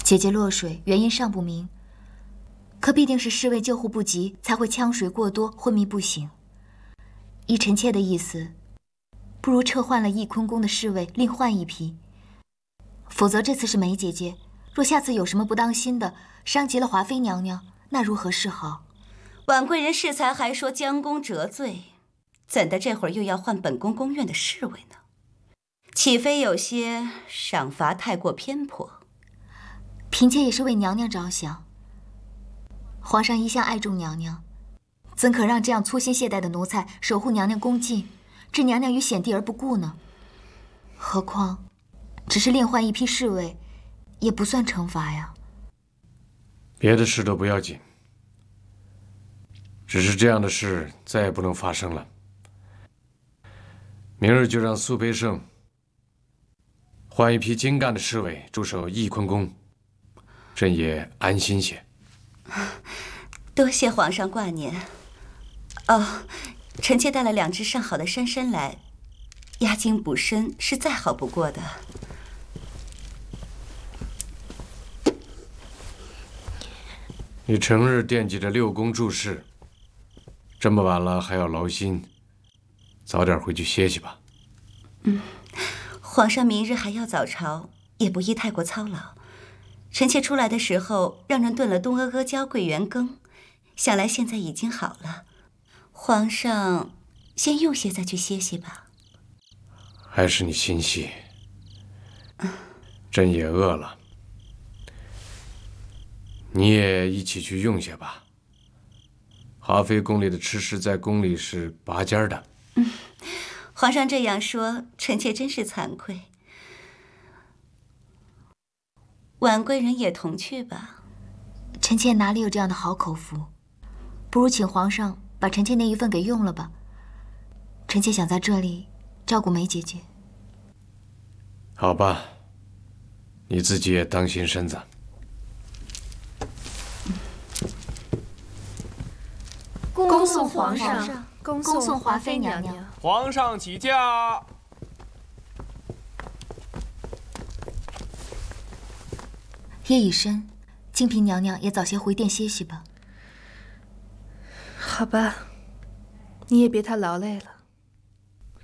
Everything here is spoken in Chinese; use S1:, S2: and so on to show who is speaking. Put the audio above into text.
S1: 姐姐落水，原因尚不明，可必定是侍卫救护不及，才会呛水过多，昏迷不醒。依臣妾的意思，不如撤换了翊坤宫的侍卫，另换一批。否则这次是梅姐姐，若下次有什么不当心的，伤及了华妃娘娘，那如何是好？
S2: 婉贵人适才还说将功折罪，怎的这会儿又要换本宫宫院的侍卫呢？岂非有些赏罚太过偏颇？
S1: 嫔妾也是为娘娘着想。皇上一向爱重娘娘，怎可让这样粗心懈怠的奴才守护娘娘宫禁，置娘娘于险地而不顾呢？何况，只是另换一批侍卫，也不算惩罚呀。
S3: 别的事都不要紧，只是这样的事再也不能发生了。明日就让苏培盛换一批精干的侍卫驻守翊坤宫，朕也安心些。
S2: 多谢皇上挂念。哦，臣妾带了2只上好的珊珊来，压惊补身是再好不过的。
S3: 你成日惦记着六宫注事，这么晚了还要劳心，早点回去歇息吧。
S2: 皇上明日还要早朝，也不宜太过操劳。臣妾出来的时候让人炖了东阿阿胶桂圆羹，想来现在已经好了。皇上先用些再去歇息吧。
S3: 还是你心细，朕也饿了。你也一起去用些吧。华妃宫里的吃食在宫里是拔尖的。
S2: 皇上这样说，臣妾真是惭愧。婉贵人也同去吧。
S1: 臣妾哪里有这样的好口福？不如请皇上把臣妾那一份给用了吧。臣妾想在这里照顾梅姐姐。
S3: 好吧，你自己也当心身子。
S4: 恭送皇上，恭送华妃娘娘。
S5: 皇上起驾。
S1: 夜已深，静嫔娘娘也早些回殿歇息吧。
S4: 好吧，你也别太劳累了。